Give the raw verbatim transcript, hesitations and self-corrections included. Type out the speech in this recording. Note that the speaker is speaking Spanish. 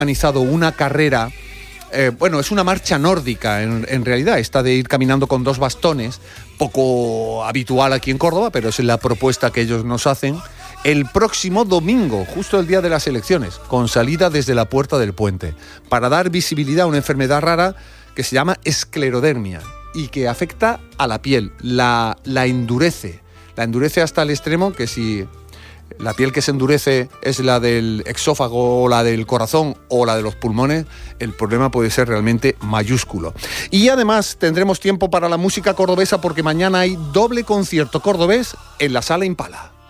organizado una carrera, eh, bueno, es una marcha nórdica en, en realidad, esta de ir caminando con dos bastones, poco habitual aquí en Córdoba, pero es la propuesta que ellos nos hacen, el próximo domingo, justo el día de las elecciones, con salida desde la Puerta del Puente, para dar visibilidad a una enfermedad rara que se llama esclerodermia y que afecta a la piel, la, la endurece, la endurece hasta el extremo que si la piel que se endurece es la del exófago o la del corazón o la de los pulmones, el problema puede ser realmente mayúsculo. Y además tendremos tiempo para la música cordobesa porque mañana hay doble concierto cordobés en la Sala Impala.